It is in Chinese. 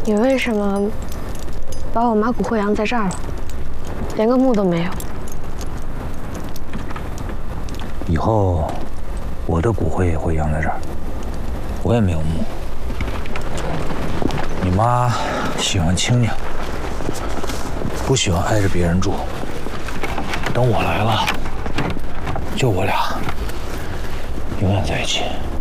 你为什么把我妈骨灰扬在这儿了，连个墓都没有？ 以后我的骨灰也会扬在这儿，我也没有墓。你妈喜欢清静，不喜欢挨着别人住。等我来了，就我俩永远在一起。